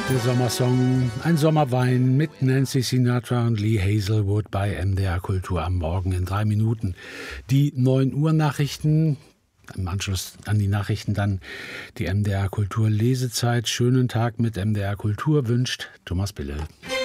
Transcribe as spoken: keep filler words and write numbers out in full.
Der Sommersong, ein Sommerwein mit Nancy Sinatra und Lee Hazelwood bei M D R Kultur am Morgen in drei Minuten. Die neun Uhr Nachrichten, im Anschluss an die Nachrichten dann die M D R Kultur Lesezeit. Schönen Tag mit M D R Kultur wünscht Thomas Bille.